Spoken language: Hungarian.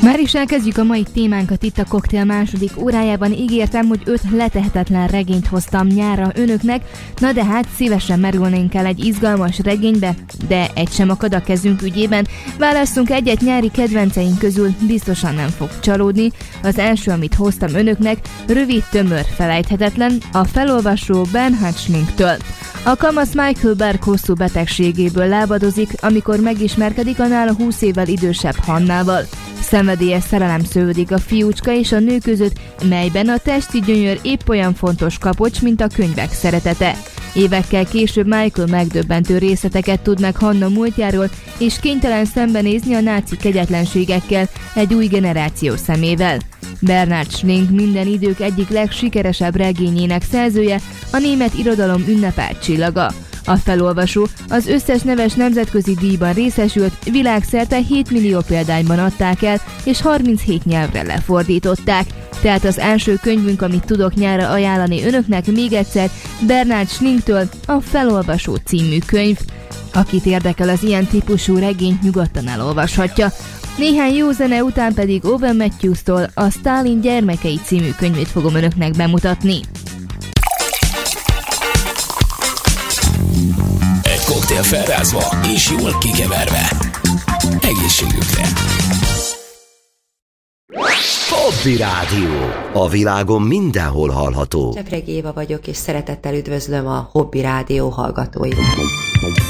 Már is elkezdjük a mai témánkat itt a Koktél második órájában. Ígértem, hogy 5 letehetetlen regényt hoztam nyárra önöknek, na de hát szívesen merülnénk el egy izgalmas regénybe, de egy sem akad a kezünk ügyében. Válasszunk egyet nyári kedvenceink közül, biztosan nem fog csalódni. Az első, amit hoztam önöknek, rövid, tömör, felejthetetlen, a felolvasó Bernhard Schlingtől. A kamasz Michael Berg hosszú betegségéből lábadozik, amikor megismerkedik a nála 20 évvel idősebb Hannával. Szenvedélyes szerelem szövődik a fiúcska és a nő között, melyben a testi gyönyör épp olyan fontos kapocs, mint a könyvek szeretete. Évekkel később Michael megdöbbentő részleteket tud meg Hanna múltjáról, és kénytelen szembenézni a náci kegyetlenségekkel egy új generáció szemével. Bernhard Schling minden idők egyik legsikeresebb regényének szerzője, a német irodalom ünnepelt csillaga. A felolvasó az összes neves nemzetközi díjban részesült, világszerte 7 millió példányban adták el, és 37 nyelvre lefordították. Tehát az első könyvünk, amit tudok nyárra ajánlani önöknek, még egyszer Bernhard Schlingtől, a Felolvasó című könyv. Akit érdekel az ilyen típusú regényt, nyugodtan elolvashatja. Néhány jó zene után pedig Owen Matthews-tól a Stalin gyermekei című könyvét fogom önöknek bemutatni. Egy koktél felrázva és jól kikeverve. Egészségükre! Hobby Rádió. A világon mindenhol hallható. Csepregi Éva vagyok, és szeretettel üdvözlöm a Hobby Rádió hallgatóit.